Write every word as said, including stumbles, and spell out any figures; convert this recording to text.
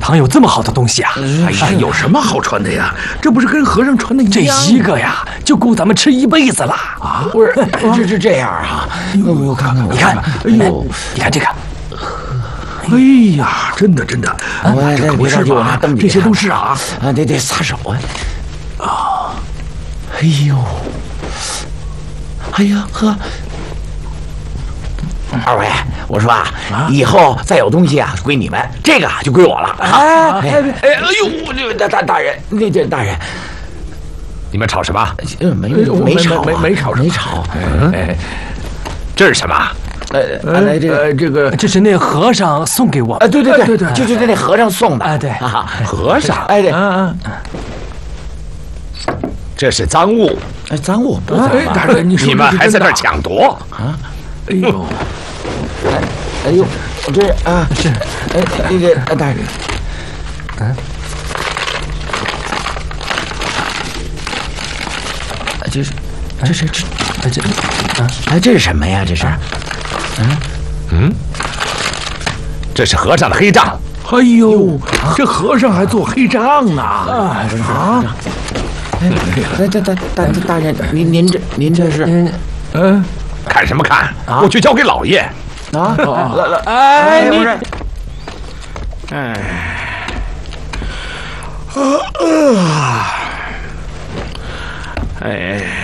堂有这么好的东西啊！ 哎呀，有什么好穿的呀？这不是跟和尚穿的一样？ 这一个呀，就够咱们吃一辈子了啊！ 不是，这是这样啊？我我看看， 你看，哎呦，你看这个。 哎呀，真的真的， 我这可不是吧？这些都是啊， 啊，得得撒手啊！啊，哎呦，哎呀呵。二位，我说啊，以后再有东西啊，归你们，这个就归我了。哎哎哎哎呦，这大大大人，那这大人， 你们吵什么？ 没没吵， 没没吵， 没吵。 哎，这是什么？ 呃呃，这个这个， 这是那和尚送给我。 啊，对对对对对，就就那和尚送的。 哎，对， 和尚。 哎对， 嗯嗯， 这是赃物。 哎，赃物。 哎，大人，你你们还在这儿抢夺啊？ 哎呦， 哎哎呦，这啊是， 哎那个大人，嗯，这是，这是这这啊，哎这是什么呀？这是， 嗯嗯，这是和尚的黑账。 哎呦，这和尚还做黑账呢啊！ 啊！哎，大大大大人，您您这您这是， 嗯。 看什么看？我去交给老爷。 啊，老老， 哎， 不是， 哎，啊啊，哎。